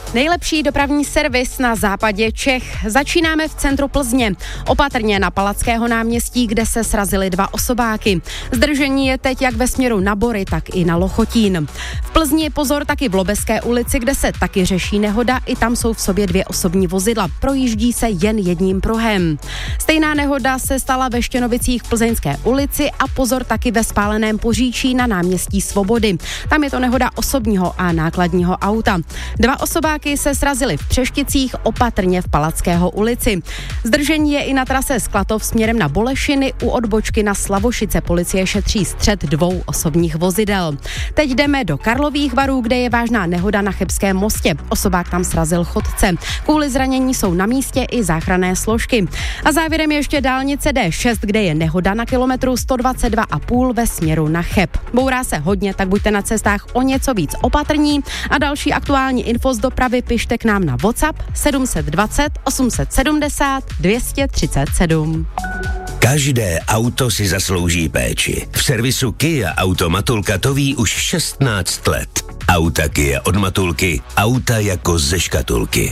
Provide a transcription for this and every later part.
Nejlepší dopravní servis na západě Čech. Začínáme v centru Plzně. Opatrně na Palackého náměstí, kde se srazily 2 osobáky. Zdržení je teď jak ve směru na Bory, tak i na Lochotín. V Plzni pozor taky v Lobeské ulici, kde se taky řeší nehoda. I tam jsou v sobě 2 osobní vozidla. Projíždí se jen jedním pruhem. Stejná nehoda se stala ve Štěnovicích v Plzeňské ulici a pozor taky ve Spáleném Poříčí na náměstí Svobody. Tam je to nehoda osobního a nákladního auta. 2 osobáky se srazily v Přešticích, opatrně v Palackého ulici. Zdržení je i na trase Sklatov směrem na Bolešiny, u odbočky na Slavošice policie šetří střet 2 osobních vozidel. Teď jdeme do Karlových Varů, kde je vážná nehoda na Chebském mostě. Osobák tam srazil chodce. Kvůli zranění jsou na místě i záchranné složky. A závěrem ještě dálnice D6, kde je nehoda na kilometru 122,5 ve směru na Cheb. Bourá se hodně, tak buďte na cestách o něco víc opatrní a další aktuální info z dopravy pište k nám na WhatsApp 720 870 237. Každé auto si zaslouží péči. V servisu Kia Auto Matulka to ví už 16 let. Auta Kia od Matulky, auta jako ze škatulky.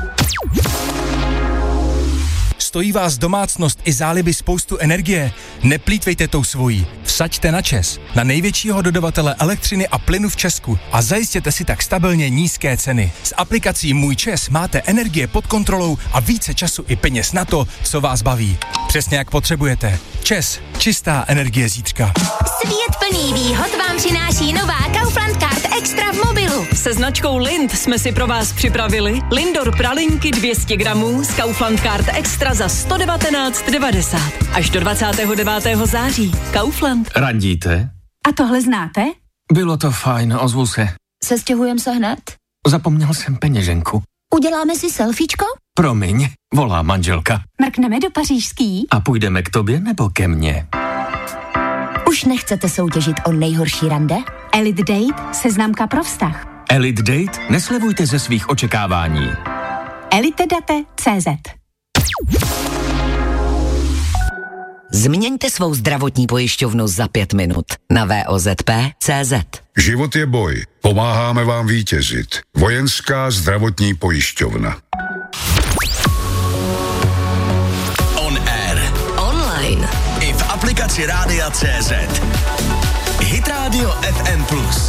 Stojí vás domácnost i záliby spoustu energie? Neplýtvejte tou svojí. Vsaďte na ČEZ, na největšího dodavatele elektřiny a plynu v Česku a zajistěte si tak stabilně nízké ceny. S aplikací Můj ČEZ máte energie pod kontrolou a více času i peněz na to, co vás baví. Přesně jak potřebujete. ČEZ, čistá energie zítřka. Svět plný výhod vám přináší nová Kaufland Card Extra v mobilu. Se značkou Lind jsme si pro vás připravili Lindor pralinky 200 gramů z Kaufland Card Extra za 119,90 až do 29. září. Kaufland. Randíte? A tohle znáte? Bylo to fajn, ozvu se. Sestěhujeme se hned? Zapomněl jsem peněženku. Uděláme si selfiečko? Promiň, volá manželka. Mrkneme do pařížský? A půjdeme k tobě nebo ke mně? Už nechcete soutěžit o nejhorší rande? Elite Date, seznamka pro vztah. Elite Date? Neslevujte ze svých očekávání. elitedate.cz. Změňte svou zdravotní pojišťovnu za 5 minut na VOZP.cz. Život je boj. Pomáháme vám vítězit. Vojenská zdravotní pojišťovna. On air. Online. I v aplikaci Rádia CZ. Hit Radio FM+.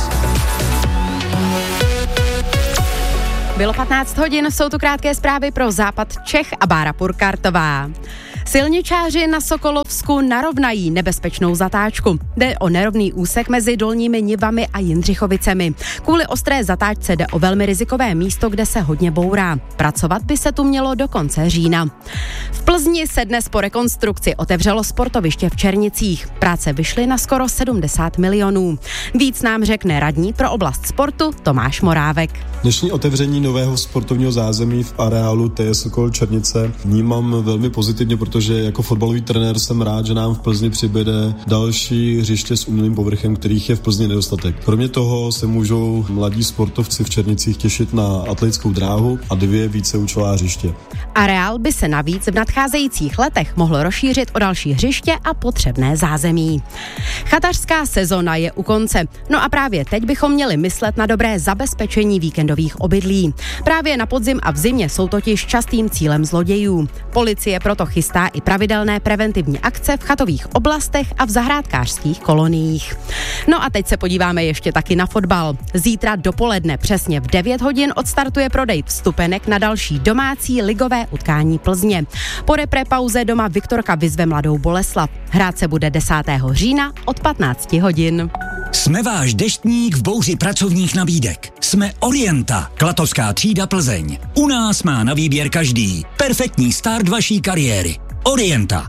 Bylo 15 hodin, jsou tu krátké zprávy pro západ Čech a Bára Purkartová. Silničáři na Sokolovsku narovnají nebezpečnou zatáčku. Jde o nerovný úsek mezi Dolními Nivami a Jindřichovicemi. Kvůli ostré zatáčce jde o velmi rizikové místo, kde se hodně bourá. Pracovat by se tu mělo do konce října. V Plzni se dnes po rekonstrukci otevřelo sportoviště v Černicích. Práce vyšly na skoro 70 milionů. Víc nám řekne radní pro oblast sportu Tomáš Morávek. Dnešní otevření nového sportovního zázemí v areálu TS Sokol Černice vnímám velmi pozitivně, protože jako fotbalový trenér jsem rád, že nám v Plzni přibude další hřiště s umělým povrchem, kterých je v Plzni nedostatek. Kromě toho se můžou mladí sportovci v Černicích těšit na atletickou dráhu a 2 víceúčelová hřiště. Areál by se navíc v nadcházejících letech mohl rozšířit o další hřiště a potřebné zázemí. Chatařská sezona je u konce. No a právě teď bychom měli myslet na dobré zabezpečení víkendových obydlí. Právě na podzim a v zimě jsou totiž častým cílem zlodějů. Policie proto chystá i pravidelné preventivní akce v chatových oblastech a v zahrádkářských koloniích. No a teď se podíváme ještě taky na fotbal. Zítra dopoledne přesně v 9 hodin odstartuje prodej vstupenek na další domácí ligové utkání Plzně. Po reprepauze doma Viktorka vyzve Mladou Boleslav. Hrát se bude 10. října od 15 hodin. Jsme váš deštník v bouři pracovních nabídek. Jsme Orienta, Klatovská třída Plzeň. U nás má na výběr každý. Perfektní start vaší kariéry. Orienta.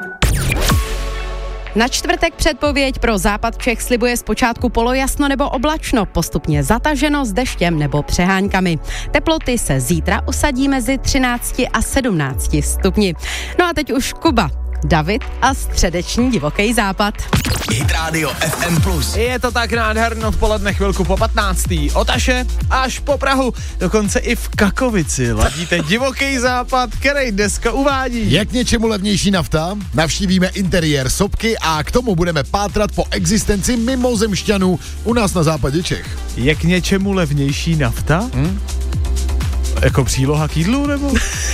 Na čtvrtek předpověď pro západ Čech slibuje zpočátku polojasno nebo oblačno, postupně zataženo s deštěm nebo přeháňkami. Teploty se zítra usadí mezi 13 a 17 stupni. No a teď už Kuba, David a středeční divoký západ. Hit Radio FM+. Je to tak nádherno odpoledne, chvilku po 15. Od Aše až po Prahu, dokonce i v Kakovici ladíte divoký západ, který dneska uvádí. Je k něčemu levnější nafta? Navštívíme interiér sopky a k tomu budeme pátrat po existenci mimozemšťanů u nás na západě Čech. Je k něčemu levnější nafta? Jako příloha k jídlu, nebo?